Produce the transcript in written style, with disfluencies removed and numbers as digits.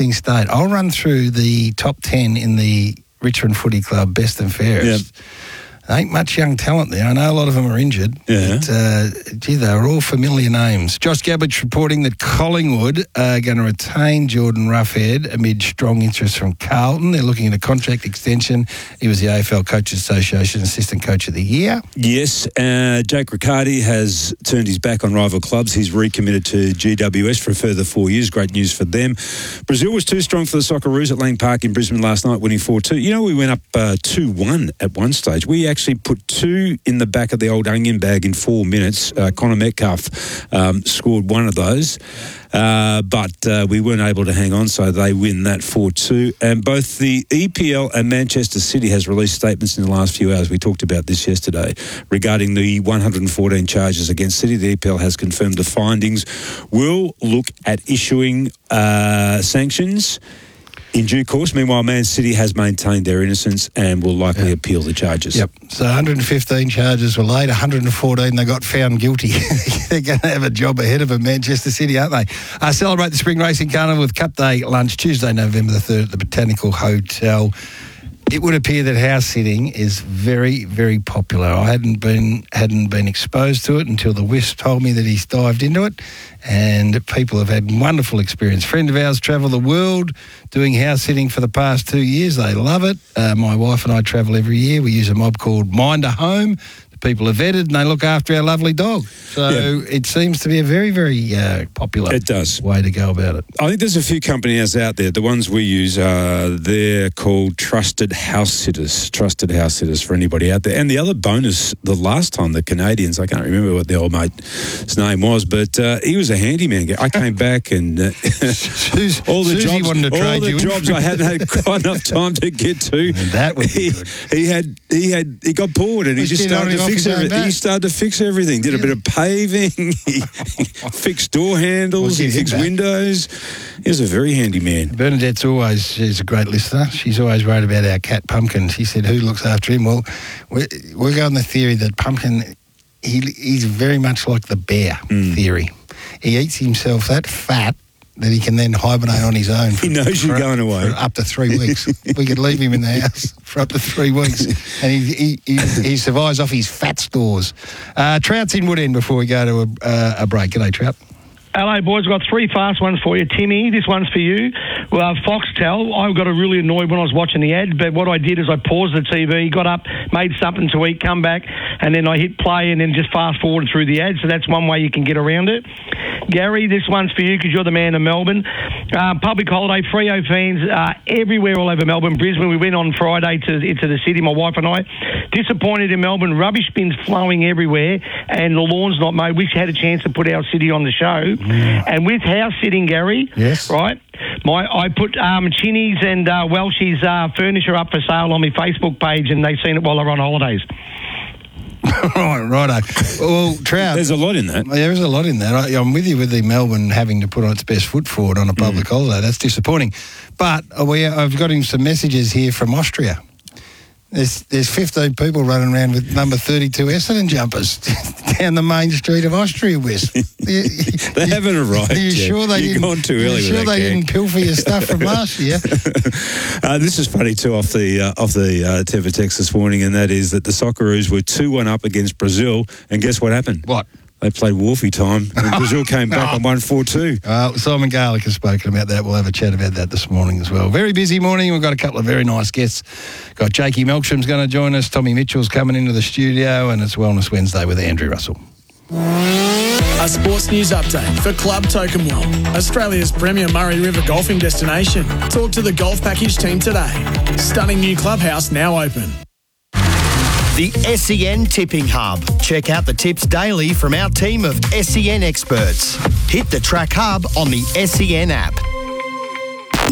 interesting state. I'll run through the top 10 in the Richmond Footy Club best and fairest. Yep. There ain't much young talent there. I know a lot of them are injured. Yeah. But, they're all familiar names. Josh Gabbage reporting that Collingwood are going to retain Jordan Roughead amid strong interest from Carlton. They're looking at a contract extension. He was the AFL Coaches Association Assistant Coach of the Year. Yes, Jake Riccardi has turned his back on rival clubs. He's recommitted to GWS for a further 4 years. Great news for them. Brazil was too strong for the Socceroos at Lang Park in Brisbane last night, winning 4-2. You know, we went up 2-1 at one stage. We actually put 2 in the back of the old onion bag in 4 minutes. Connor Metcalf scored one of those, but we weren't able to hang on, so they win that 4-2. And both the EPL and Manchester City has released statements in the last few hours. We talked about this yesterday regarding the 114 charges against City. The EPL has confirmed the findings. We'll look at issuing sanctions in due course. Meanwhile, Man City has maintained their innocence and will likely appeal the charges. Yep. So 115 charges were laid, 114 they got found guilty. They're going to have a job ahead of them, Manchester City, aren't they? Celebrate the Spring Racing Carnival with Cup Day lunch Tuesday, November the 3rd at the Botanical Hotel. It would appear that house sitting is very, very popular. I hadn't been exposed to it until the Wisp told me that he's dived into it, and people have had wonderful experience. Friend of ours travel the world doing house sitting for the past 2 years. They love it. My wife and I travel every year. We use a mob called Mind a Home. People are vetted and they look after our lovely dog. So it seems to be a very, very popular way to go about it. I think there's a few companies out there. The ones we use, they're called Trusted House Sitters. Trusted House Sitters for anybody out there. And the other bonus, the last time the Canadians, I can't remember what the old mate's name was, but he was a handyman. I came back and all the jobs I hadn't had quite enough time to get to. And that would be good. He got bored and he just started to fix everything. He started to fix everything. Did a bit of paving. He fixed door handles. He fixed windows. He was a very handy man. Bernadette's she's a great listener. She's always worried about our cat Pumpkin. She said, who looks after him? Well, we're going the theory that Pumpkin, he's very much like the bear theory. He eats himself that fat that he can then hibernate on his own. He knows you're going away. For up to 3 weeks. We could leave him in the house for up to 3 weeks. And he survives off his fat stores. Trout's in Woodend before we go to a break. G'day, Trout. Hello, boys. I've got 3 fast ones for you. Timmy, this one's for you. Foxtel, I got really annoyed when I was watching the ad, but what I did is I paused the TV, got up, made something to eat, come back, and then I hit play and then just fast forward through the ad. So that's one way you can get around it. Gary, this one's for you because you're the man of Melbourne. Public holiday, Freo fans everywhere all over Melbourne. Brisbane, we went on Friday into the city, my wife and I. Disappointed in Melbourne, rubbish bins flowing everywhere and the lawn's not mowed. We had a chance to put our city on the show. And with house sitting, Gary, yes, right, I put Chinny's and Welsh's furniture up for sale on my Facebook page and they've seen it while they're on holidays. Righto. Well, Trout, there's a lot in that. There is a lot in that. I'm with you with the Melbourne having to put on its best foot forward on a public holiday. That's disappointing. But I've got him some messages here from Austria. There's 15 people running around with number 32 Essendon jumpers down the main street of Austria, West. They haven't arrived. Are you sure they didn't? Gone too early. Sure they didn't pilfer your stuff from last year? This is funny too off the Teva text this morning, and that is that the Socceroos were 2-1 up against Brazil, and guess what happened? What? They played Wolfie time, and Brazil came back on 1-4-2. Simon Garlick has spoken about that. We'll have a chat about that this morning as well. Very busy morning. We've got a couple of very nice guests. Got Jakey Melksham's going to join us. Tommy Mitchell's coming into the studio, and it's Wellness Wednesday with Andrew Russell. A sports news update for Club Tokemwell, Australia's premier Murray River golfing destination. Talk to the golf package team today. Stunning new clubhouse now open. The SEN Tipping Hub. Check out the tips daily from our team of SEN experts. Hit the Track Hub on the SEN app.